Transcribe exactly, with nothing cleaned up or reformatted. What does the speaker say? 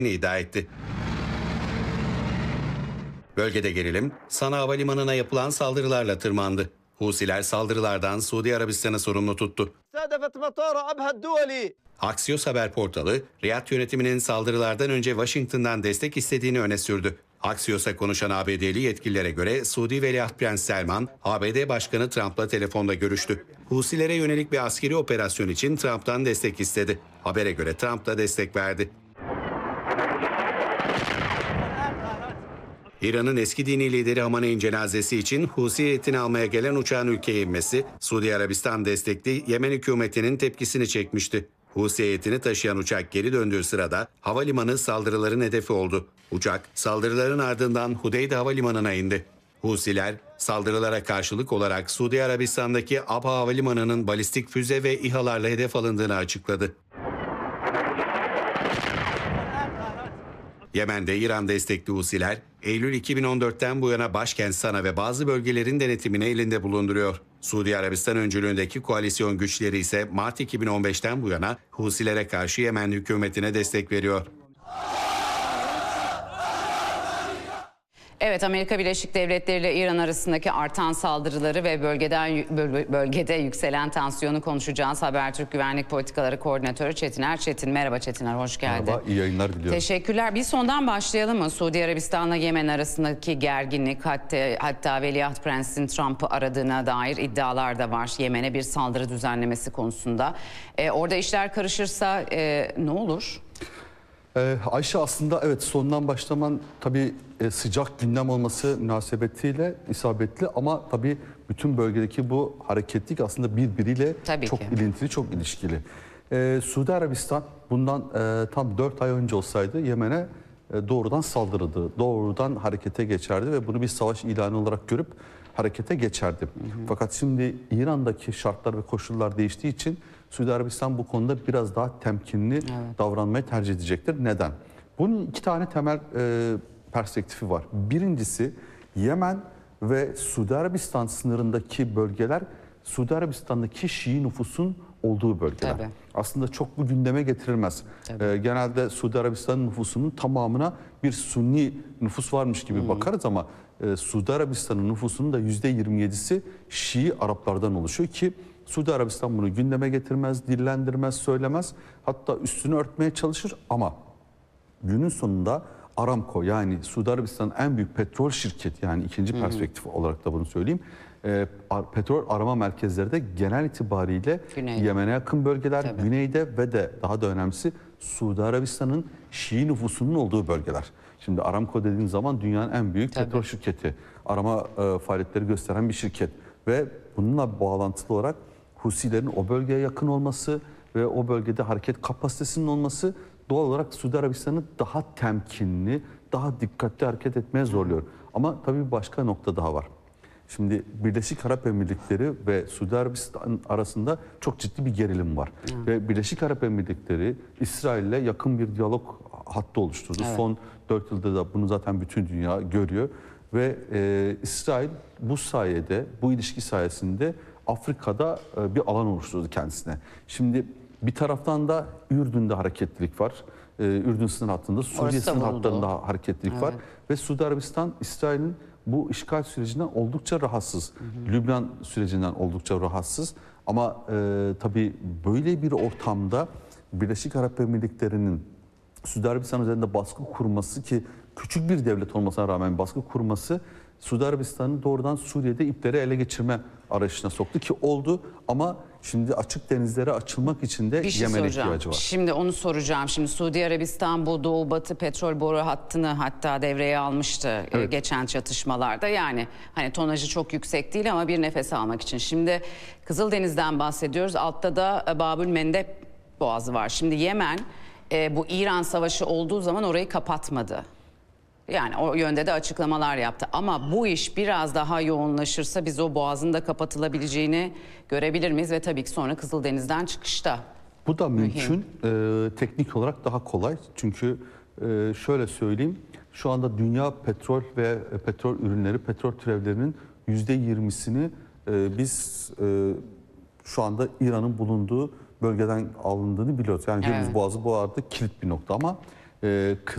iddia etti. Bölgede gerilim, Sana Havalimanı'na yapılan saldırılarla tırmandı. Husiler saldırılardan Suudi Arabistan'ı sorumlu tuttu. Axios haber portalı, Riyad yönetiminin saldırılardan önce Washington'dan destek istediğini öne sürdü. Axios'a konuşan A B D'li yetkililere göre Suudi Veliaht Prens Selman, A B D Başkanı Trump'la telefonda görüştü. Husilere yönelik bir askeri operasyon için Trump'tan destek istedi. Habere göre Trump da destek verdi. İran'ın eski dini lideri Hamaney'in cenazesi için Husi heyetini almaya gelen uçağın ülkeye inmesi, Suudi Arabistan destekli Yemen hükümetinin tepkisini çekmişti. Husi heyetini taşıyan uçak geri döndüğü sırada havalimanı saldırıların hedefi oldu. Uçak saldırıların ardından Hudeyde Havalimanı'na indi. Husiler saldırılara karşılık olarak Suudi Arabistan'daki Abha Havalimanı'nın balistik füze ve İHA'larla hedef alındığını açıkladı. Yemen'de İran destekli Husiler, Eylül iki bin on dört'ten bu yana başkent Sana ve bazı bölgelerin denetimini elinde bulunduruyor. Suudi Arabistan öncülüğündeki koalisyon güçleri ise Mart iki bin on beş'ten bu yana Husilere karşı Yemen hükümetine destek veriyor. Evet, Amerika Birleşik Devletleri ile İran arasındaki artan saldırıları ve bölgeden bölgede yükselen tansiyonu konuşacağız. Habertürk Güvenlik Politikaları Koordinatörü Çetiner Çetin. Merhaba Çetiner, hoş geldin. Merhaba, iyi yayınlar diliyorum. Teşekkürler. Bir sondan başlayalım mı? Suudi Arabistan'la Yemen arasındaki gerginlik, hatta, hatta Veliaht Prens'in Trump'ı aradığına dair iddialar da var. Yemen'e bir saldırı düzenlemesi konusunda. Ee, orada işler karışırsa e, ne olur? Ee, Ayşe, aslında evet, sondan başlaman tabii e, sıcak gündem olması münasebetiyle isabetli, ama tabii bütün bölgedeki bu hareketlik aslında birbiriyle Tabii çok ki. ilintili, çok ilişkili. Ee, Suudi Arabistan bundan e, tam dört ay önce olsaydı Yemen'e e, doğrudan saldırırdı, doğrudan harekete geçerdi ve bunu bir savaş ilanı olarak görüp harekete geçerdi. Hı hı. Fakat şimdi İran'daki şartlar ve koşullar değiştiği için Suudi Arabistan bu konuda biraz daha temkinli evet. davranmayı tercih edecektir. Neden? Bunun iki tane temel e, perspektifi var. Birincisi, Yemen ve Suudi Arabistan sınırındaki bölgeler Suudi Arabistan'daki Şii nüfusun olduğu bölgeler. Tabii. Aslında çok bu gündeme getirilmez. E, genelde Suudi Arabistan nüfusunun tamamına bir Sunni nüfus varmış gibi hmm. bakarız, ama e, Suudi Arabistan'ın nüfusunun da yüzde yirmi yedi'si Şii Araplardan oluşuyor ki Suudi Arabistan bunu gündeme getirmez, dillendirmez, söylemez. Hatta üstünü örtmeye çalışır, ama günün sonunda Aramco, yani Suudi Arabistan'ın en büyük petrol şirketi, yani ikinci hmm. perspektif olarak da bunu söyleyeyim. E, petrol arama merkezleri de genel itibariyle Güneyde. Yemen'e yakın bölgeler, Tabii. güneyde ve de daha da önemlisi Suudi Arabistan'ın Şii nüfusunun olduğu bölgeler. Şimdi Aramco dediğin zaman dünyanın en büyük Tabii. petrol şirketi, arama e, faaliyetleri gösteren bir şirket ve bununla bağlantılı olarak Husilerin o bölgeye yakın olması ve o bölgede hareket kapasitesinin olması doğal olarak Suudi Arabistan'ı daha temkinli, daha dikkatli hareket etmeye zorluyor. Ama tabii bir başka nokta daha var. Şimdi Birleşik Arap Emirlikleri ve Suudi Arabistan arasında çok ciddi bir gerilim var. Hı. Ve Birleşik Arap Emirlikleri İsrail'le yakın bir diyalog hattı oluşturdu. Evet. Son dört yılda da bunu zaten bütün dünya görüyor. Ve e, İsrail bu sayede, bu ilişki sayesinde Afrika'da e, bir alan oluşturdu kendisine. Şimdi bir taraftan da Ürdün'de hareketlilik var. E, Ürdün sınır hattında, Suriye sınır hattında hareketlilik evet. var. Ve Suudi Arabistan, İsrail'in bu işgal sürecinden oldukça rahatsız. Hı hı. Lübnan sürecinden oldukça rahatsız. Ama e, tabii böyle bir ortamda Birleşik Arap Emirlikleri'nin Suudi Arabistan üzerinde baskı kurması, ki küçük bir devlet olmasına rağmen baskı kurması, Suudi Arabistan'ın doğrudan Suriye'de ipleri ele geçirme arayışına soktu, ki oldu, ama şimdi açık denizlere açılmak için de şey Yemen'e ihtiyacı var. Şimdi onu soracağım. Şimdi Suudi Arabistan bu Doğu Batı petrol boru hattını hatta devreye almıştı evet. geçen çatışmalarda. Yani hani tonajı çok yüksek değil ama bir nefes almak için. Şimdi Kızıldeniz'den bahsediyoruz. Altta da Babül Mendeb Boğazı var. Şimdi Yemen e, bu İran Savaşı olduğu zaman orayı kapatmadı. Yani o yönde de açıklamalar yaptı. Ama bu iş biraz daha yoğunlaşırsa biz o boğazın da kapatılabileceğini görebilir miyiz? Ve tabii ki sonra Kızıldeniz'den çıkışta. Bu da mümkün. Ee, teknik olarak daha kolay. Çünkü e, şöyle söyleyeyim. Şu anda dünya petrol ve petrol ürünleri, petrol türevlerinin yüzde yirmisini e, biz e, şu anda İran'ın bulunduğu bölgeden alındığını biliyoruz. Yani Hürmüz evet. Boğazı bu arada kilit bir nokta, ama e,